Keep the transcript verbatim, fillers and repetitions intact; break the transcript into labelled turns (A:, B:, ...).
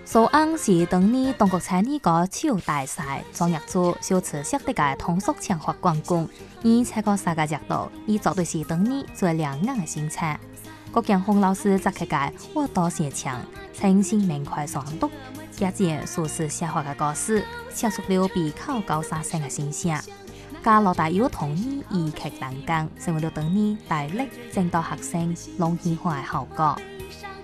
A: 苏昂是当年中国产呢個超大賽，裝入咗小池識得嘅通俗強化冠軍，而這個世界角度，伊絕對是當年最亮眼嘅星彩。郭建峰老師則佢嘅我多寫強，誠心明快爽讀，一件數字寫法嘅故事，寫出了比考高三生嘅形象。加羅大有同意二劇擔綱，成為了當年大力正道學生龍應華嘅效果。